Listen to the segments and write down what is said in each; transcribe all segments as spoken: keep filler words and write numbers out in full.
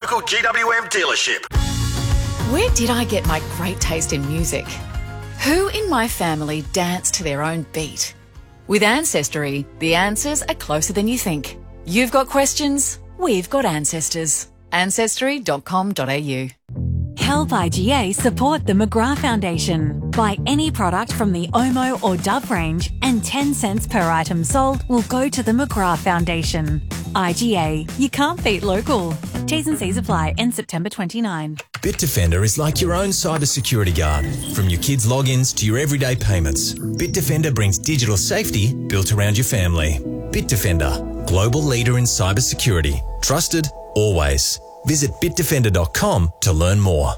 local G W M dealership. Where did I get my great taste in music? Who in my family danced to their own beat? With Ancestry, the answers are closer than you think. You've got questions, we've got ancestors. ancestry dot com dot a u. Help I G A support the McGrath Foundation. Buy any product from the Omo or Dove range and ten cents per item sold will go to the McGrath Foundation. I G A, you can't beat local. T's and C's apply. End September twenty-ninth. Bitdefender is like your own cybersecurity guard. From your kids' logins to your everyday payments, Bitdefender brings digital safety built around your family. Bitdefender, global leader in cybersecurity. Trusted, always. Visit bitdefender dot com to learn more.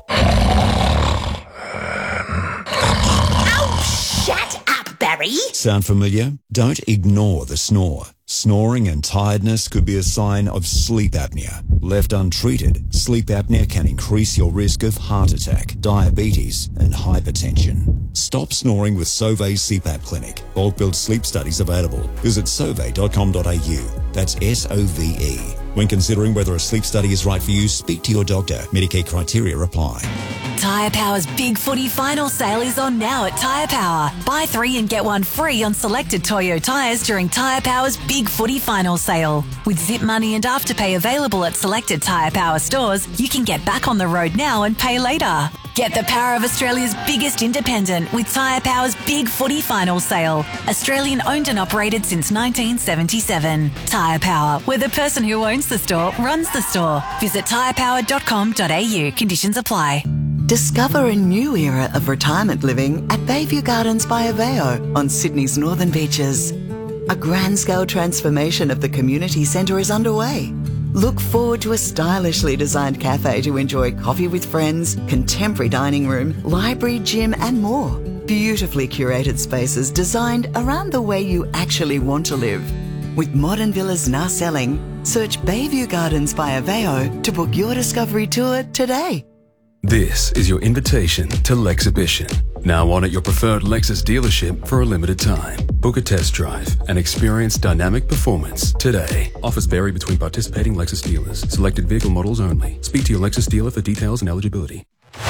Oh, shut up, Barry. Sound familiar? Don't ignore the snore. Snoring and tiredness could be a sign of sleep apnea. Left untreated, sleep apnea can increase your risk of heart attack, diabetes, and hypertension. Stop snoring with Sove C PAP Clinic. Bulk build sleep studies available. Visit sove dot com dot a u. That's S O V E. When considering whether a sleep study is right for you, speak to your doctor. Medicare criteria apply. Tyre Power's Big Footy Final Sale is on now at Tyre Power. Buy three and get one free on selected Toyo tyres during Tyre Power's Big Footy Final Sale. With Zip Money and Afterpay available at selected Tyre Power stores, you can get back on the road now and pay later. Get the power of Australia's biggest independent with Tyre Power's Big Footy Final Sale. Australian owned and operated since nineteen seventy-seven. Tyre Power, where the person who owns the store runs the store. Visit tyre power dot com dot a u. Conditions apply. Discover a new era of retirement living at Bayview Gardens by Aveo on Sydney's northern beaches. A grand-scale transformation of the community centre is underway. Look forward to a stylishly designed cafe to enjoy coffee with friends, contemporary dining room, library, gym and more. Beautifully curated spaces designed around the way you actually want to live. With modern villas now selling, search Bayview Gardens by Aveo to book your discovery tour today. This is your invitation to Lexhibition. Now on at your preferred Lexus dealership for a limited time. Book a test drive and experience dynamic performance today. Offers vary between participating Lexus dealers. Selected vehicle models only. Speak to your Lexus dealer for details and eligibility.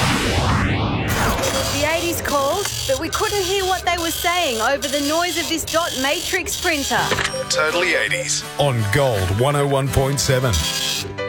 The eighties called, but we couldn't hear what they were saying over the noise of this dot matrix printer. Totally eighties on Gold one oh one point seven.